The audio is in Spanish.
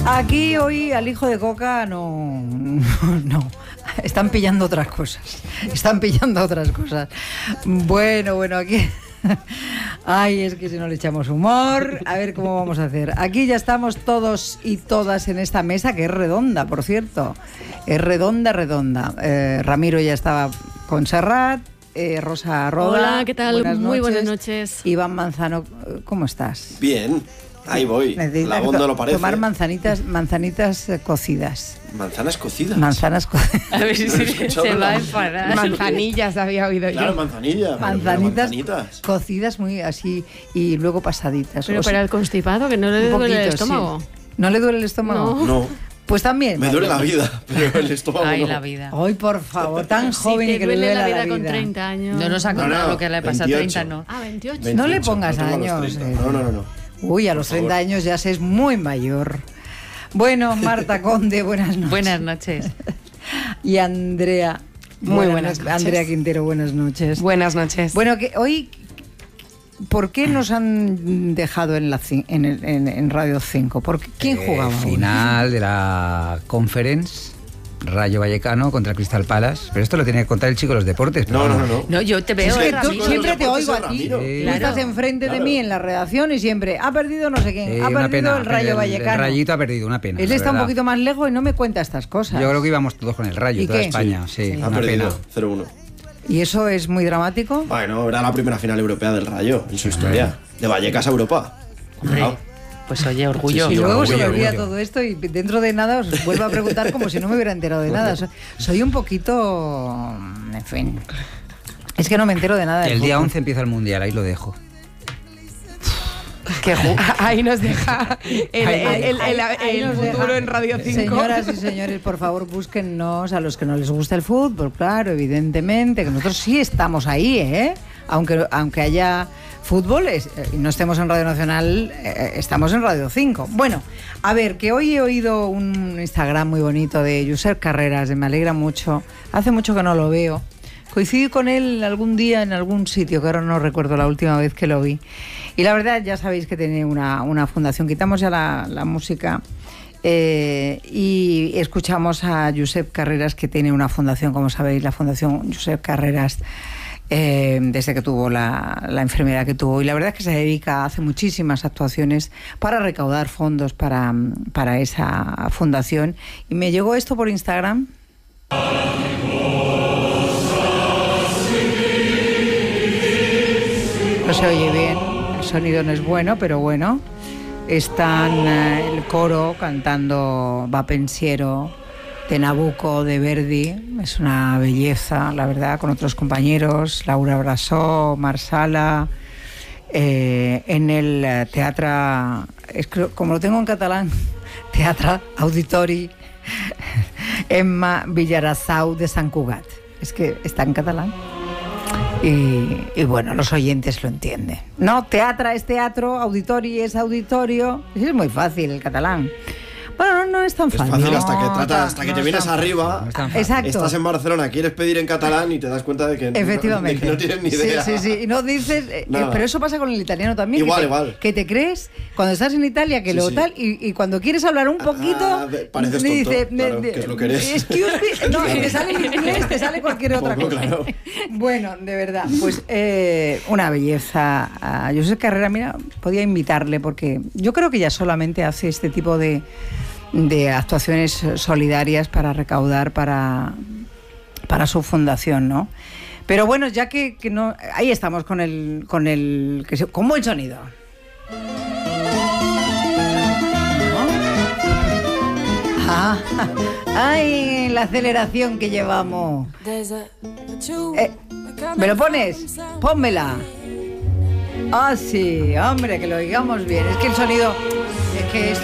Aquí hoy al hijo de Coca no. Están pillando otras cosas. Bueno, aquí. Ay, es que si no le echamos humor, a ver cómo vamos a hacer. Aquí ya estamos todos y todas en esta mesa, que es redonda, por cierto. Es redonda. Ramiro ya estaba con Serrat. Rosa Roda. Hola, ¿qué tal? Muy buenas noches. Iván Manzano, ¿cómo estás? Bien, ahí voy. La voz no lo parece. Tomar manzanitas cocidas. ¿Manzanas cocidas? Manzanas cocidas. A ver si se va a enfadar. Manzanillas había oído yo. Claro, manzanitas cocidas muy así y luego pasaditas. Pero para el constipado, que no le duele el estómago. Sí. ¿No le duele el estómago? No. Pues también. Me duele la vida, pero el estómago Ay, no. la vida. Ay, por favor, tan joven y que le duele duele la vida con 30 años. No nos ha contado lo que le pasa a 30, ¿no? Ah, 28. 28, no le pongas años. No. Uy, a los 30 años ya se es muy mayor. Bueno, Marta Conde, buenas noches. Buenas noches. Y Andrea. Muy buenas noches. Andrea Quintero, buenas noches. Buenas noches. Bueno, que hoy, ¿por qué nos han dejado en Radio 5? ¿Quién jugaba hoy? Final de la Conference, Rayo Vallecano contra Crystal Palace. Pero esto lo tiene que contar el chico de los deportes. No. No, yo te veo. Es que tú Ramiro. siempre te oigo a ti. Ramiro. Tú estás enfrente de mí en la redacción y siempre ha perdido no sé quién, ha una perdido pena, el Rayo Vallecano. El Rayito ha perdido, una pena. Él la está un verdad. poquito más lejos y no me cuenta estas cosas. Yo creo que íbamos todos con el Rayo, ¿Y toda qué? España. Sí, Ha una pena. perdido 0-1. ¿Y eso es muy dramático? Bueno, era la primera final europea del Rayo en su historia. De Vallecas a Europa. Hombre, pues oye, orgullo. Sí, Y luego se me orgullo. olvida todo esto y dentro de nada os vuelvo a preguntar como si no me hubiera enterado de nada. Soy un poquito... En fin. Es que no me entero de nada. El día 11 empieza el Mundial, ahí lo dejo. Ahí nos deja Ahí el nos futuro deja. en Radio 5. Señoras y señores, por favor, búsquennos a los que no les gusta el fútbol, claro, evidentemente, que nosotros sí estamos ahí, ¿eh? Aunque haya fútbol y no estemos en Radio Nacional, estamos en Radio 5. Bueno, a ver, que hoy he oído un Instagram muy bonito de Josep Carreras, me alegra mucho. Hace mucho que no lo veo. Coincidí con él algún día en algún sitio, que ahora no recuerdo la última vez que lo vi. Y la verdad, ya sabéis que tiene una fundación. Quitamos ya la música y escuchamos a Josep Carreras, que tiene una fundación, como sabéis, la Fundación Josep Carreras, desde que tuvo la enfermedad que tuvo. Y la verdad es que se dedica, hace muchísimas actuaciones para recaudar fondos para esa fundación. Y me llegó esto por Instagram. No se oye bien, el sonido no es bueno, pero bueno. Están el coro cantando Va Pensiero de Nabucco, de Verdi. Es una belleza, la verdad, con otros compañeros, Laura Brasó, Marsala, en el teatro, como lo tengo en catalán, Teatre Auditori Emma Villarasau de Sant Cugat. Es que está en catalán. Y bueno, los oyentes lo entienden. No, teatra es teatro, auditori es auditorio. Es muy fácil el catalán. Bueno, no es tan fácil. Es fácil No, hasta que te vienes arriba. No es tan fácil. Exacto. Estás en Barcelona, quieres pedir en catalán y te das cuenta de que, Efectivamente. de que no tienes ni idea. Sí. Y no dices... Nada. pero eso pasa con el italiano también. Igual. Que te crees cuando estás en Italia que lo tal y cuando quieres hablar un poquito... pareces tonto, claro, que es lo que eres. Excuse me. No, te sale el inglés, te sale cualquier otra cosa. Claro. Bueno, de verdad, pues una belleza. A Josep Carrera, mira, podía invitarle porque yo creo que ya solamente hace este tipo de actuaciones solidarias para recaudar para su fundación, ¿no? Pero bueno, ya que no, ahí estamos con buen sonido. ¿No? Ay, la aceleración que llevamos. ¿Me lo pones? Pónmela. Ah, sí, hombre, que lo oigamos bien. Es que el sonido, es que esto